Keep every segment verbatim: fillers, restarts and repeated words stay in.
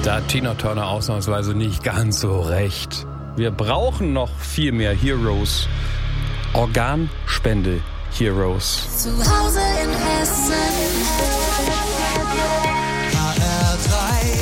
Da hat Tina Turner ausnahmsweise nicht ganz so recht. Wir brauchen noch viel mehr Heroes. Organspende-Heroes. Zu Hause in Hessen. H R drei.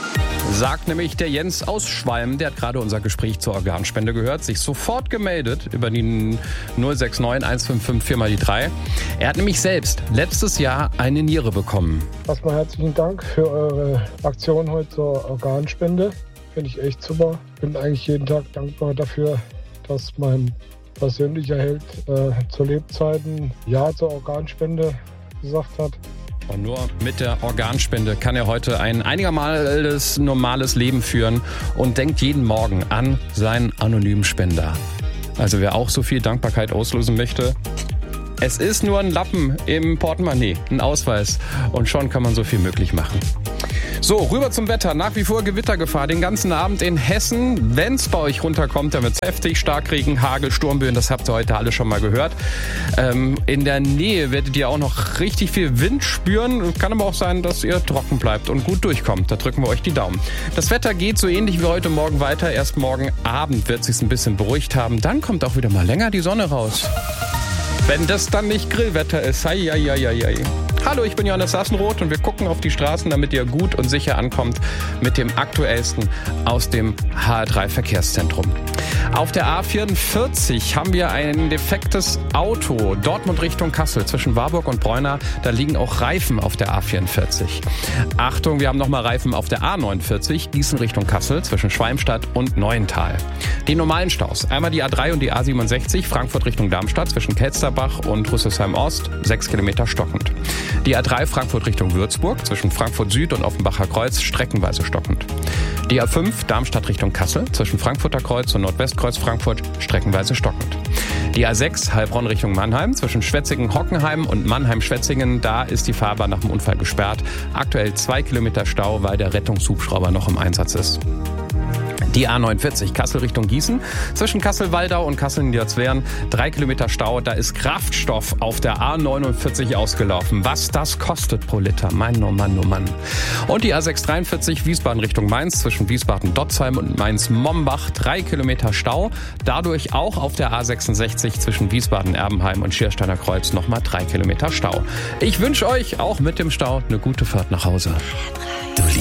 Sagt nämlich der Jens aus Schwalm, der hat gerade unser Gespräch zur Organspende gehört, sich sofort gemeldet über die null sechs neun eins fünf fünf vier mal die drei. Er hat nämlich selbst letztes Jahr eine Niere bekommen. Erstmal herzlichen Dank für eure Aktion heute zur Organspende. Finde ich echt super. Bin eigentlich jeden Tag dankbar dafür, dass mein persönlicher Held äh, zu Lebzeiten Ja zur Organspende gesagt hat. Und nur mit der Organspende kann er heute ein einigermaßen normales Leben führen und denkt jeden Morgen an seinen anonymen Spender. Also wer auch so viel Dankbarkeit auslösen möchte, es ist nur ein Lappen im Portemonnaie, ein Ausweis und schon kann man so viel möglich machen. So, rüber zum Wetter. Nach wie vor Gewittergefahr den ganzen Abend in Hessen. Wenn es bei euch runterkommt, dann wird es heftig. Starkregen, Hagel, Sturmböen, das habt ihr heute alle schon mal gehört. Ähm, in der Nähe werdet ihr auch noch richtig viel Wind spüren. Kann aber auch sein, dass ihr trocken bleibt und gut durchkommt. Da drücken wir euch die Daumen. Das Wetter geht so ähnlich wie heute Morgen weiter. Erst morgen Abend wird es sich ein bisschen beruhigt haben. Dann kommt auch wieder mal länger die Sonne raus. Wenn das dann nicht Grillwetter ist. Hei, hei, hei, hei. Hallo, ich bin Johannes Sassenroth und wir gucken auf die Straßen, damit ihr gut und sicher ankommt mit dem Aktuellsten aus dem H R drei Verkehrszentrum. Auf der A vierundvierzig haben wir ein defektes Auto. Dortmund Richtung Kassel zwischen Warburg und Bräuna. Da liegen auch Reifen auf der A vierundvierzig. Achtung, wir haben nochmal Reifen auf der A neunundvierzig. Gießen Richtung Kassel zwischen Schwalmstadt und Neuental. Die normalen Staus. Einmal die A drei und die A siebenundsechzig. Frankfurt Richtung Darmstadt zwischen Kelsterbach und Rüsselsheim Ost. Sechs Kilometer stockend. Die A drei Frankfurt Richtung Würzburg zwischen Frankfurt Süd und Offenbacher Kreuz streckenweise stockend. Die A fünf Darmstadt Richtung Kassel zwischen Frankfurter Kreuz und Nordwestkreuz Frankfurt streckenweise stockend. Die A sechs Heilbronn Richtung Mannheim zwischen Schwetzingen-Hockenheim und Mannheim-Schwetzingen. Da ist die Fahrbahn nach dem Unfall gesperrt. Aktuell zwei Kilometer Stau, weil der Rettungshubschrauber noch im Einsatz ist. Die A neunundvierzig Kassel Richtung Gießen zwischen Kassel-Waldau und Kassel-Niederzweren drei Kilometer Stau. Da ist Kraftstoff auf der A neunundvierzig ausgelaufen. Was das kostet pro Liter. Mann, oh Mann, oh Mann. Und die A sechshundertdreiundvierzig Wiesbaden Richtung Mainz zwischen Wiesbaden-Dotzheim und Mainz-Mombach drei Kilometer Stau. Dadurch auch auf der A sechsundsechzig zwischen Wiesbaden-Erbenheim und Schiersteiner Kreuz nochmal drei Kilometer Stau. Ich wünsche euch auch mit dem Stau eine gute Fahrt nach Hause.